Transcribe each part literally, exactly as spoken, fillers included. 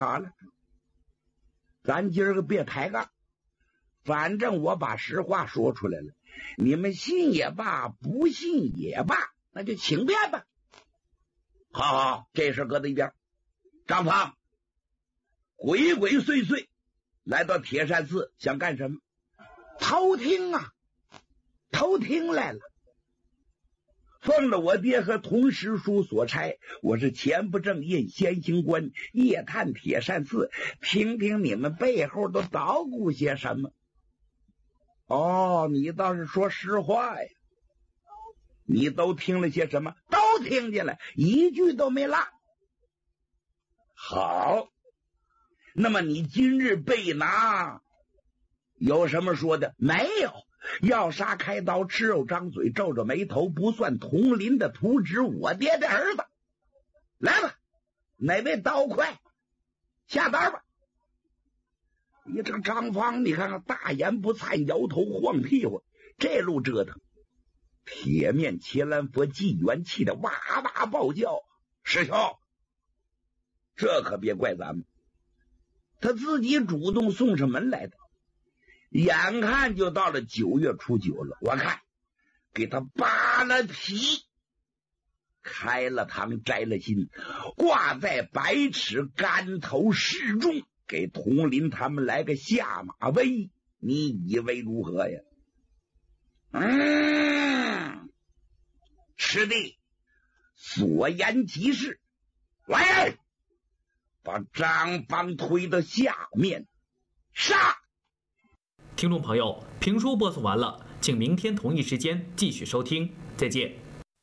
好了，咱今儿个别抬杠，反正我把实话说出来了，你们信也罢，不信也罢，那就请便吧。好好，这事搁在一边。张芳，鬼鬼祟祟来到铁扇寺，想干什么？偷听啊，偷听来了。奉了我爹和童师叔所差，我是前不正印先行官，夜探铁扇寺，听听你们背后都捣鼓些什么。哦，你倒是说实话呀！你都听了些什么？都听见了，一句都没落。好，那么你今日被拿，有什么说的？没有。要杀开刀，吃肉张嘴，皱着眉头，不算同林的图纸，我爹的儿子。来吧，哪位刀快，下刀吧。你这个张芳，你看看，大言不惭，摇头晃屁股，这路折腾。铁面伽蓝佛纪元气的哇哇暴叫：“师兄，这可别怪咱们，他自己主动送上门来的。眼看就到了九月初九了，我看给他扒了皮，开了膛，摘了心，挂在百尺竿头示众，给佟林他们来个下马威，你以为如何呀？嗯，师弟所言极是。来，把张芳推到下面，杀！ 听众朋友，评书播送完了，请明天同一时间继续收听，再见。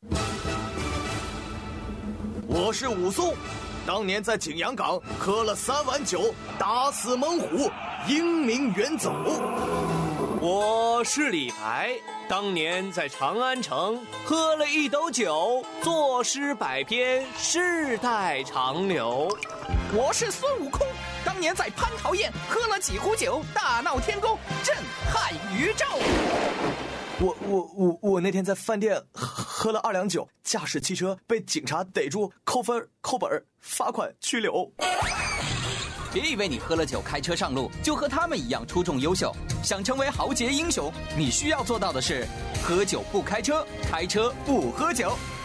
我是武松，当年在景阳冈喝了三碗酒，打死猛虎，英名远走。 我是李白，当年在长安城喝了一斗酒，作诗百篇，世代长流。 我是孙悟空，当年在蟠桃宴喝了几壶酒，大闹天宫，震撼宇宙。 我我我我那天在饭店喝了二两酒，驾驶汽车被警察逮住，扣分扣本罚款拘留。 别以为你喝了酒开车上路就和他们一样出众优秀，想成为豪杰英雄，你需要做到的是喝酒不开车，开车不喝酒。